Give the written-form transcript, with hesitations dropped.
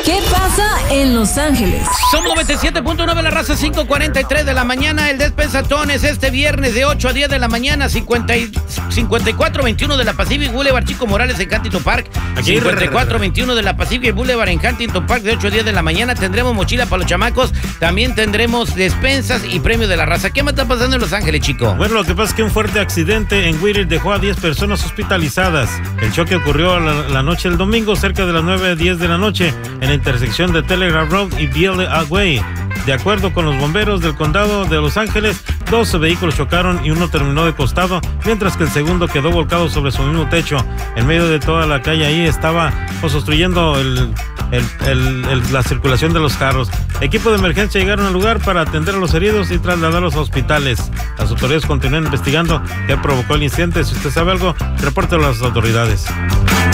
¿Qué pasa en Los Ángeles? Somos 97.9 La Raza, 5:43 de la mañana. El Despensatón es este viernes de 8 a 10 de la mañana, 5421 de la Pacific Boulevard, Chico Morales en Huntington Park. 5421 de la Pacific Boulevard en Huntington Park, de 8 a 10 de la mañana. Tendremos mochila para los chamacos, también tendremos despensas y premio de la raza. ¿Qué más está pasando en Los Ángeles, chico? Bueno, lo que pasa es que un fuerte accidente en Whittier dejó a 10 personas hospitalizadas. El choque ocurrió la noche del domingo, cerca de las 9:10 de la noche, en la intersección de Telegraph Road y Beale Way. De acuerdo con los bomberos del condado de Los Ángeles, 2 vehículos chocaron y uno terminó de costado, mientras que el segundo quedó volcado sobre su mismo techo. En medio de toda la calle ahí estaba obstruyendo la circulación de los carros. Equipos de emergencia llegaron al lugar para atender a los heridos y trasladarlos a hospitales. Las autoridades continúan investigando qué provocó el incidente. Si usted sabe algo, repórtelo a las autoridades.